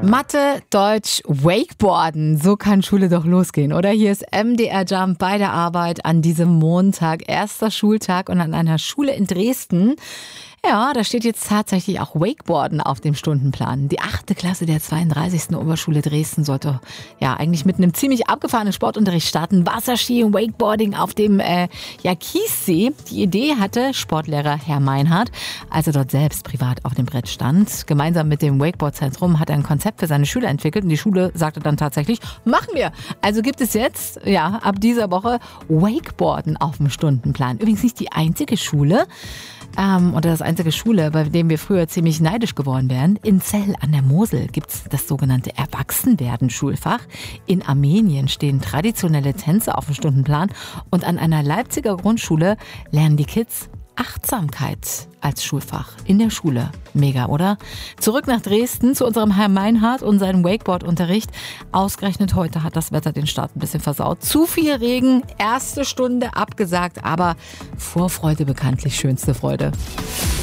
Mathe, Deutsch, Wakeboarden. So kann Schule doch losgehen, oder? Hier ist MDR Jump bei der Arbeit an diesem Montag, erster Schultag und an einer Schule in Dresden. Ja, da steht jetzt tatsächlich auch Wakeboarden auf dem Stundenplan. Die 8. Klasse der 32. Oberschule Dresden sollte ja eigentlich mit einem ziemlich abgefahrenen Sportunterricht starten. Wasserski und Wakeboarding auf dem Kiessee. Die Idee hatte Sportlehrer Herr Meinhardt, als er dort selbst privat auf dem Brett stand. Gemeinsam mit dem Wakeboard-Zentrum hat er ein Konzept für seine Schüler entwickelt und die Schule sagte dann tatsächlich, machen wir. Also gibt es jetzt, ja, ab dieser Woche Wakeboarden auf dem Stundenplan. Übrigens nicht die einzige Schule, oder das einzige Schule, bei dem wir früher ziemlich neidisch geworden wären. In Zell an der Mosel gibt's das sogenannte Erwachsenwerden-Schulfach. In Armenien stehen traditionelle Tänze auf dem Stundenplan. Und an einer Leipziger Grundschule lernen die Kids Achtsamkeit als Schulfach in der Schule. Mega, oder? Zurück nach Dresden zu unserem Herrn Meinhardt und seinem Wakeboard-Unterricht. Ausgerechnet heute hat das Wetter den Start ein bisschen versaut. Zu viel Regen, erste Stunde abgesagt, aber Vorfreude bekanntlich schönste Freude.